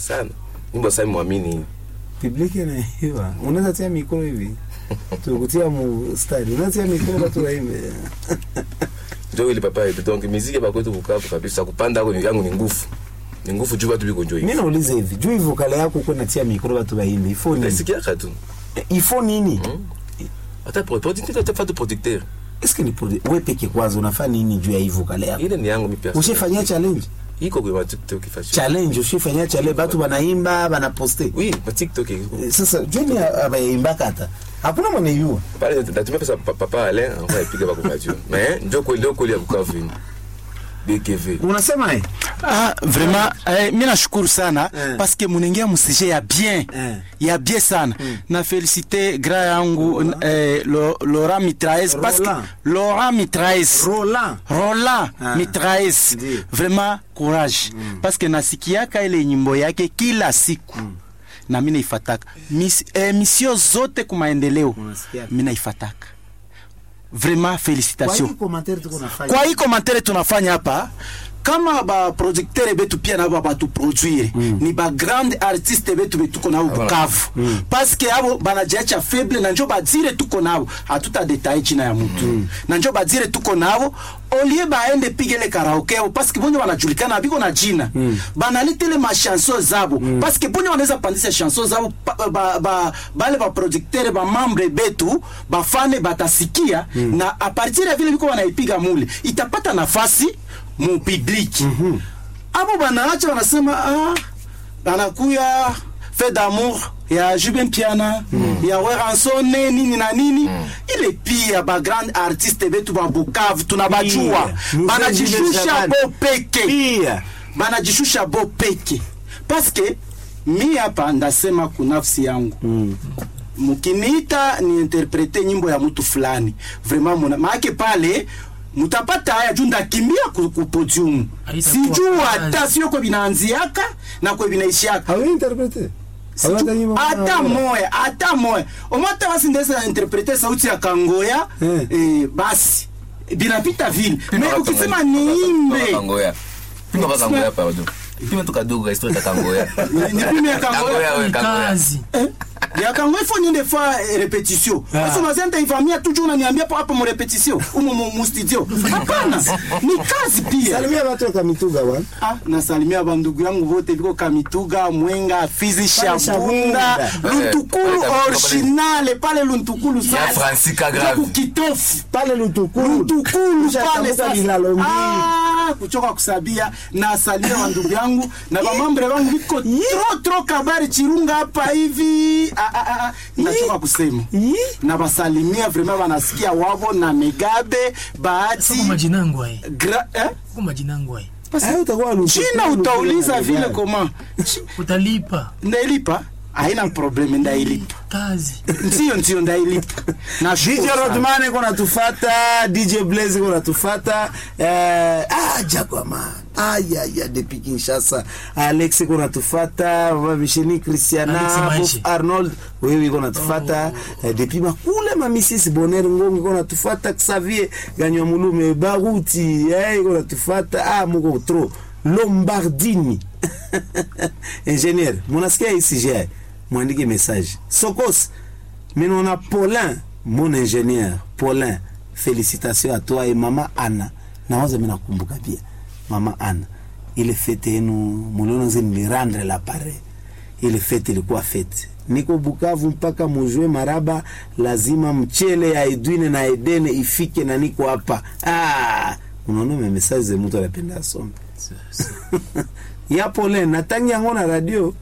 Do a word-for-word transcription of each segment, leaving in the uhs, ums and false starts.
sana. Nyimbo sasa muamini. Public na hiyo. Unaweza tia mikono hivi. Tukutia mu style. Unaweza tia mikono watu waimbe. Ndio ile papa yetu donc muziki ba kwetu Bukavu kabisa kupanda yako yangu ni nguvu. Ni nguvu juu watu biko njoo hivi. Mimi nauliza hivi, juu hivyo kale yako uko natia mikono watu waimbe. Ifo nini? Nasikia katu. Ifo nini? Hata pour producteur hata pas de producteur. Est-ce que ni produit wewe peke kwanza unafanya nini juu ya hivyo kale yako? Ile ni yangu mimi pia. Ushifanyia challenge? Iko kwa TikTok ifanye. Challenge ushifanyia challenge watu wanaimba, wanaposter. Oui, kwa TikTok. Sasa juu ni abaimba kata. Hakuna mwenye yua. Pale ndatumia pesa papa Alain on va piga ba kwa radio. Mais ndio kwa leo kwa Bukavu. B K V. Unasema eh? Ah, vraiment eh, mimi nashukuru sana eh. Parce que munengia musije ya bien. Eh. Ya bien sana. Mm. Na féliciter grand yangu eh, Laurent Mitraez parce que Laurent Mitraez. Roland. Roland ah. Mitraez. Vraiment courage. Mm. Parce que nasikiaka ile nyimbo yake kila siku. Mm. Na mimi naifataka. Mis emission zote kwa maendeleo. Mimi naifataka. Vraiment félicitations. Kwa hii commentaire tunafanya hapa kama ba projecteur betu pia na ba tu produire mm. ni ba grand artiste betu betu kona Bukavu mm. parce que abo banajiacha faible na njo badire tuko nabo hatuta detail china ya mtu mm. na njo badire tuko nabo olie baende pigele karaoke parce que bonyo wanajulikana biko na jina mm. banalitele ma chanson zabo mm. parce que bonyo wanaweza pandisha chanson zabo ba ba, ba bale ba projecteur ba membre betu ba fane batasikia mm. na a partir ya vile biko wanaipiga mule itapata nafasi mu public. Mhm. Abo banaacha wanasema ah banakuya fait d'amour ya Juben Piana mm. ya Weranson nini na nini mm. ile pia ba grand artiste betu ba Bukavu tunabajua banajishusha bo peke pia banajishusha bo peke parce que mi hapa ndasema kunafsi yangu mm. mukiniita ni interprete nyimbo ya mtu fulani vraiment mona maake pale mutapata haya junda kimbia ku podium sijua hata sio kwa binaanziaka na kwa binaishiaka hawe interprete hata moya hata moya omata basi ndesa interprete sauti ya Kangoya eh, eh basi binapita vile mais ukisema niimbe Kangoya pinga ba Kangoya pardon kime tukadogo historia ya Kangoya ni pime ya Kangoya kazi ya Kangoya faut une fois répétition parce que mazenta ifamia toujours unaniambia hapo mo répétition umo mu studio hapana ni kazi pia salimia watu wa Kamituga bwana ah na salimia bandugu yangu wote biko Kamituga Mwenga Fizi Shabunda Luntukulu original pale Luntukulu sasa ya Francisca grave kitofu pale Luntukulu Luntukulu pale sasa ah kuchoka kusabia na salimia bandugu yangu na bamambre wangu biko trop trop kabari chirunga hapa hivi ah ah ah nachoka kusema na basalimia vraiment wanasikia wavo na Megabe Bahati kwa majina yangu hai eh kwa majina yangu hai basi utakuwa China utauliza vile koma utalipa ndailipa haina problem ndailipa kazi ndio ndio ndailipa na D J Rodman iko natufuata D J Blaze iko natufuata eh ah Jaguama aya ya depuis Kinshasa Alex iko natufuata Baba Micheli Christiana Arnold wewe iko natufuata oh. eh, depuis makule ma Missis Bonheur Ngongo iko natufuata Xavier Ganywa Mulume Baruti eh iko natufuata ah muko trop Lombardini ingénieur munasikia ici j'ai mwandike message Sokos minona Paulin mon ingénieur Paulin félicitations à toi et maman Anna nawaza mimi nakumbuka pia mama Anna ile fete yenu muliono zini rendre la pare ile fete ilikuwa fete niko Bukavu mpaka mujue maraba lazima mchele ya Edwine na Edene ifike na niko hapa ah unaona me message za mtu anapenda asome ya Paulin natangia ngona radio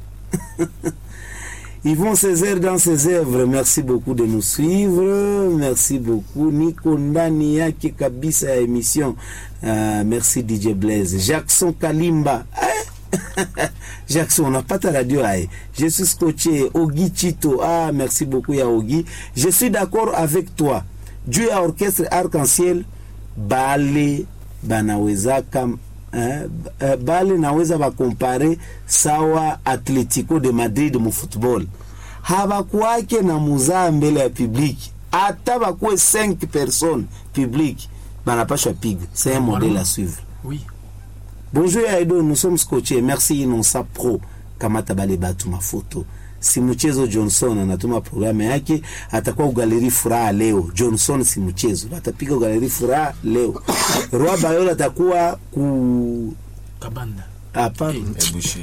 Yvon Césaire dans ses œuvres, merci beaucoup de nous suivre, merci beaucoup Nico ndani yake kabisa ya émission, uh, merci D J Blaze, Jackson Kalimba eh? Jackson on n'a pas ta radio aïe. Je suis scotché Ogi Chito, ah merci beaucoup ya Ogi, je suis d'accord avec toi, Dieu à orchestre arc-en-ciel bale banaweza kam Eh, bale naweza ba compare sawa Atletico de Madrid mu football habakuwake na muzaa mbele ya public hata bakuwe cinq personnes public banapashwa piga c'est un modèle à suivre oui bonjour Aido nous sommes scotchés merci Inonsa Pro kamata bale batu mafoto. Si mchezo Johnson anatuma programu yake, atakuwa ugaleri furaha leo. Johnson si mchezo, atapiga ugaleri furaha leo. Roi Bayola atakuwa ku Kabanda. hapa Ebushi.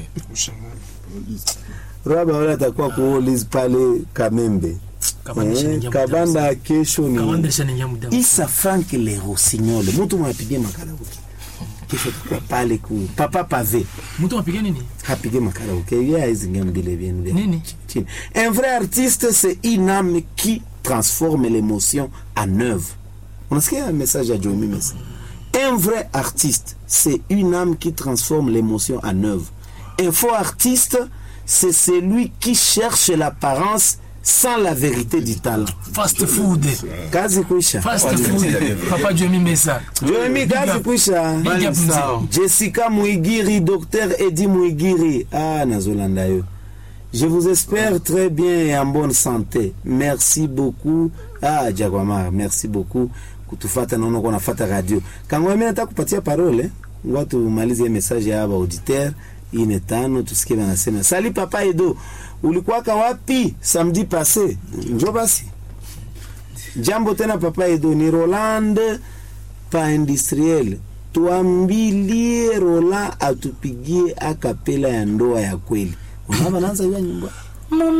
Roi Bayola atakuwa ku Liz pale Kamembe. Kabanda Eh, Kabanda kesho ni Kabanda shaninja muda. Isa Frank Le Rossignol. Mtu mwapigie makaraoke. Kesho tukua pale ku Papa Pavé. Mtu apiga nini? Apige makaraoke. Yeye aizingia mbile bien bien. Nini? Un vrai artiste, c'est une âme qui transforme l'émotion en œuvre. On a un message à Jomi Messi. Un vrai artiste, c'est une âme qui transforme l'émotion en œuvre. Un faux artiste, c'est celui qui cherche l'apparence sans la vérité du talent. Fast food. Kazi kuisha. Fast food. Papa Jomi Mesa. Jomi kazi kuisha. Big up mzee. Jessica Mouigiri, docteur Eddie Mouigiri. Ah, nazolanda yo. Je vous espère très bien et en bonne santé. Merci beaucoup. Ah, Jaguamar, merci beaucoup. Kutufata naona kwa nafata radio. Kangwa mimi nataka kupatia parole. Ngoja tumalize message ya aba auditeur. Ine tano tusikie wanasema. Sali Papa Edo. Ulikuwa wapi samedi passé? Njoo basi. Jambo tena Papa Edo, ni Roland pa industriel. Tuambilie Roland atupigie akapela ya ndoa ya kweli. Unaba naanza hiyo nyumba.